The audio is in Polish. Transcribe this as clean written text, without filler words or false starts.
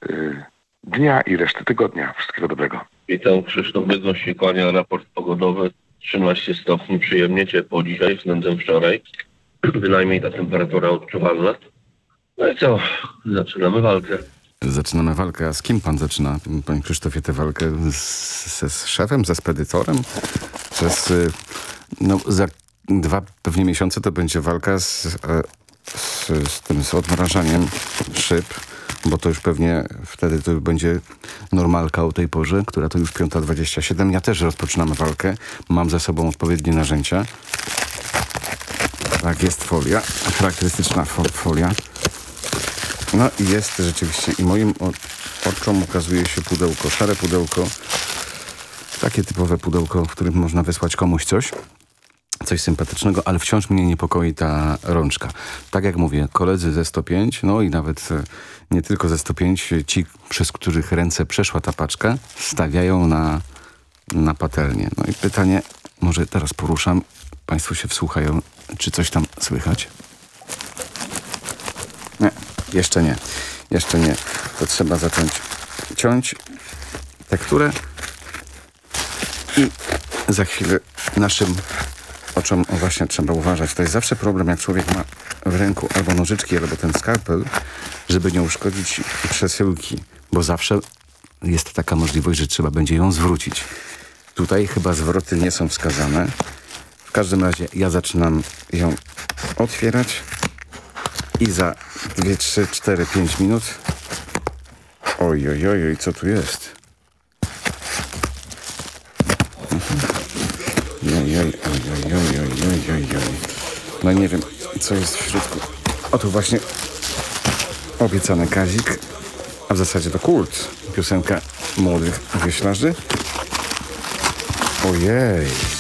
dnia i reszty tygodnia. Wszystkiego dobrego. Witam, Krzysztof Bydgoszcz się kłania, raport pogodowy. 13 stopni, przyjemnie ciepło dzisiaj względem wczoraj. Bynajmniej ta temperatura odczuwalna. No i co? Zaczynamy walkę. Zaczynamy walkę. A z kim pan zaczyna, panie Krzysztofie, tę walkę? Z szefem, ze spedytorem? Za 2 pewnie miesiące to będzie walka z odmrażaniem szyb, bo to już pewnie wtedy to już będzie normalka o tej porze, która to już 5:27. Ja też rozpoczynam walkę. Mam ze sobą odpowiednie narzędzia. Tak, jest folia. Charakterystyczna folia. No i jest rzeczywiście, i moim oczom ukazuje się pudełko, szare pudełko. Takie typowe pudełko, w którym można wysłać komuś coś sympatycznego, ale wciąż mnie niepokoi ta rączka. Tak jak mówię, koledzy ze 105, no i nawet nie tylko ze 105, ci, przez których ręce przeszła ta paczka, stawiają na patelnię. No i pytanie, może teraz poruszam, państwo się wsłuchają, czy coś tam słychać? Nie, jeszcze nie. Jeszcze nie. To trzeba zacząć ciąć tekturę i za chwilę naszym oczom właśnie trzeba uważać. To jest zawsze problem, jak człowiek ma w ręku albo nożyczki, albo ten skalpel, żeby nie uszkodzić przesyłki, bo zawsze jest taka możliwość, że trzeba będzie ją zwrócić. Tutaj chyba zwroty nie są wskazane. W każdym razie ja zaczynam ją otwierać i za 2, 3, 4, 5 minut oj, co tu jest? No nie wiem, co jest w środku. O, tu właśnie obiecany Kazik, a w zasadzie to Kult, piosenka młodych wioślarzy. Ojej.